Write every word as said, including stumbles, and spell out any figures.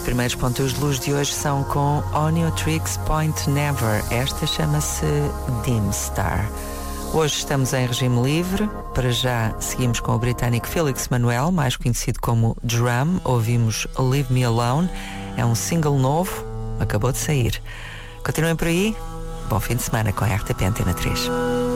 primeiros pontos de luz de hoje são com Oniotrix Point Never. Esta chama-se Dim Star. Hoje estamos em regime livre. Para já seguimos com o britânico Felix Manuel, mais conhecido como Drum. Ouvimos Leave Me Alone. É um single novo, acabou de sair. Continuem por aí. Bom fim de semana com a R T P Antena três.